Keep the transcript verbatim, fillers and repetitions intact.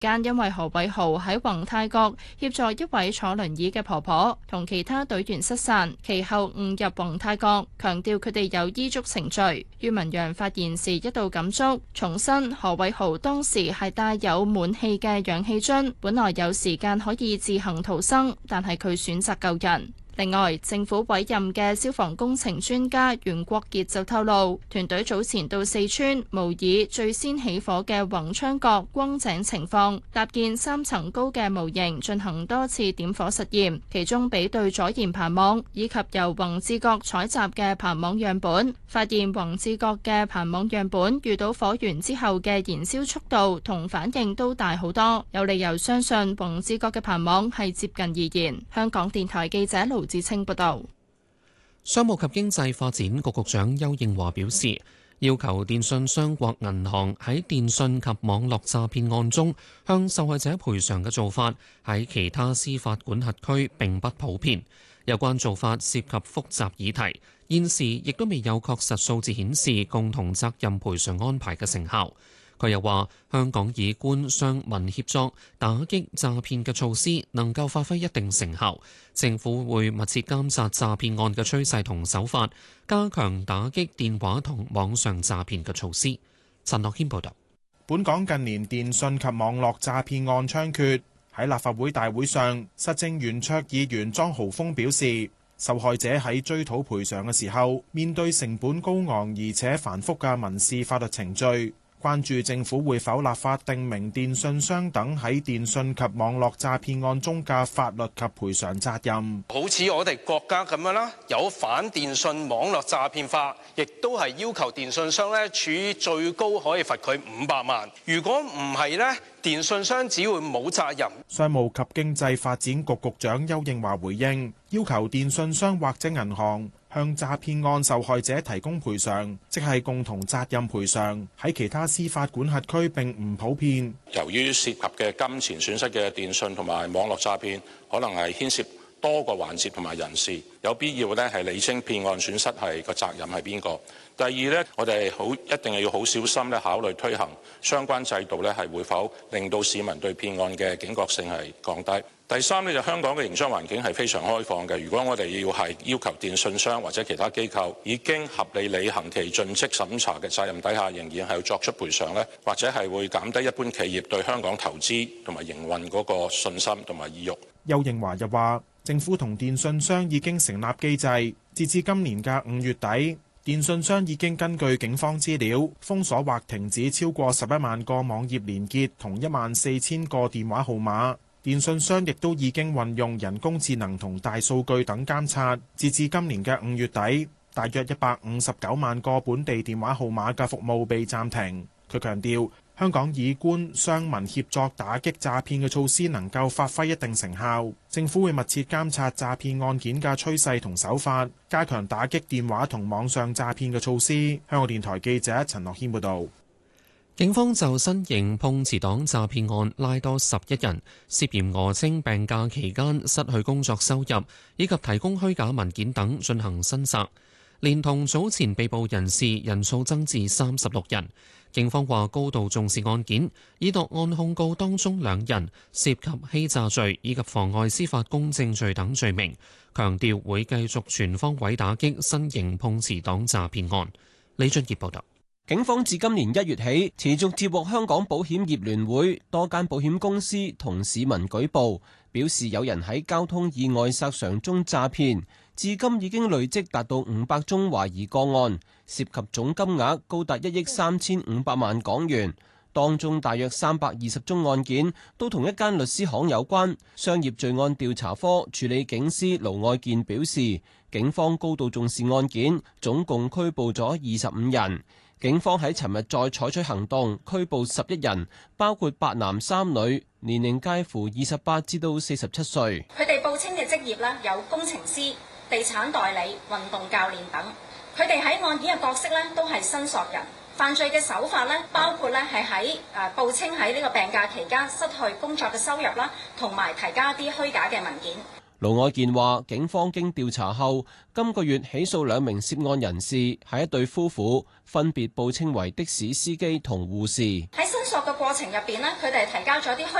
間因為何偉豪喺宏泰閣協助一位坐輪椅嘅婆婆同其他隊員失散，其後誤入宏泰閣，強調佢哋有依足程序。于文陽發言時一度感觸，重申何偉豪當時係帶有滿氣嘅氧氣樽，本來有時間可以自行逃生，但係佢選擇救人。另外，政府委任嘅消防工程專家袁國傑就透露，團隊早前到四川模擬最先起火嘅宏昌閣轟井情況，搭建三層高嘅模型進行多次點火實驗，其中比對阻燃棚網以及由宏志閣採集嘅棚網樣本，發現宏志閣嘅棚網樣本遇到火源之後嘅燃燒速度同反應都大好多，有理由相信宏志閣嘅棚網係接近易燃。香港電台記者盧志清報道。 商務及經濟發展局局長邱應華表示，要求電信商或銀行喺電信及網絡詐騙案中向受害者賠償嘅做法，喺其他司法管轄區並不普遍。有關做法涉及複雜議題，現時亦都未有確實數字顯示共同責任賠償安排嘅成效。佢又話：香港以官商民協作打擊詐騙嘅措施能夠發揮一定成效，政府會密切監察詐騙案嘅趨勢同手法，加強打擊電話同網上詐騙嘅措施。陳樂軒報導。 本港近年電訊及網絡詐騙案猖獗，喺立法會大會上，實政圓桌議員莊豪鋒表示，受害者喺追討賠償嘅時候，面對成本高昂而且繁複嘅民事法律程序。關注政府會否立法定明電信商等喺電訊及網絡詐騙案中嘅法律及賠償責任。 好似我哋國家咁樣啦，有反電訊網絡詐騙法，亦都係要求電信商咧處於最高可以罰佢五百萬。如果唔係咧，電信商只會冇責任。 商務及經濟發展局局長邱應華回應，要求電信商或者銀行向詐騙案受害者提供賠償，即係共同責任賠償，喺其他司法管轄區並唔普遍。 由於涉及嘅金錢損失嘅電訊同埋網絡詐騙，可能係牽涉多個環節同埋人士，有必要咧係釐清騙案損失係個責任係邊個。第二呢，我哋好一定係要好小心咧考慮推行相關制度咧，係會否令到市民對騙案嘅警覺性係降低。第三呢，就香港嘅營商環境係非常開放嘅。如果我哋要係要求電信商或者其他機構已經合理履行其盡職審查嘅責任底下，仍然係要作出賠償呢，或者係會減低一般企業對香港投資同埋營運嗰個信心同埋意欲。 邱應華又話，政府同電信商已經成立機制，截至今年嘅五月底，電信商已經根據警方資料封鎖或停止超過十一萬個網頁連結同一萬四千個電話號碼。電信商亦都已經運用人工智能同大數據等監察，截至今年嘅五月底，大約一百五十九萬個本地電話號碼嘅服務被暫停。佢強調，香港以官商民協作打擊詐騙嘅措施能夠發揮一定成效，政府會密切監察詐騙案件嘅趨勢同手法，加強打擊電話同網上詐騙嘅措施。香港電台記者陳樂軒報導。 警方就新型碰瓷黨詐騙案拉多十一人，涉嫌訛稱病假期間失去工作收入，以及提供虛假文件等進行申索，連同早前被捕人士，人數增至三十六人。警方話高度重視案件，已落案控告當中兩人涉及欺詐罪以及妨礙司法公正罪等罪名，強調會繼續全方位打擊新型碰瓷黨詐騙案。李俊傑報道。 警方自今年一月起持續接獲香港保險業聯會多間保險公司同市民舉報，表示有人喺交通意外索償中詐騙，至今已經累積達到五百宗懷疑個案，涉及總金額高達一億三千五百萬港元。當中大約三百二十宗案件都同一間律師行有關。商業罪案調查科處理警司盧愛健表示，警方高度重視案件，總共拘捕咗二十五人。警方喺尋日再採取行動，拘捕十一人，包括八男三女，年齡介乎二十八至到四十七歲。 佢哋報稱嘅職業呢，有工程師、地產代理、運動教練等。佢哋喺案件嘅角色呢，都係申索人。犯罪嘅手法呢，包括呢係喺誒報稱喺呢個病假期間失去工作嘅收入啦，同埋提交一啲虛假嘅文件。 盧愛健話：警方經調查後，今個月起訴兩名涉案人士，係一對夫婦，分別報稱為的士司機同護士。 喺申索嘅過程入邊呢，佢哋提交咗啲虛